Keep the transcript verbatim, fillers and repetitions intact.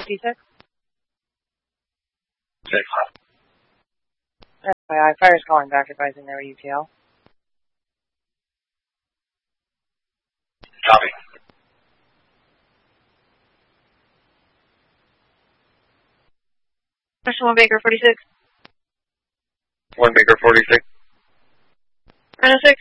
fifty-six. Six. F Y I, fire's calling back advising their E T L. Copy. Question one Baker forty-six. One Baker forty-six. Rhino six.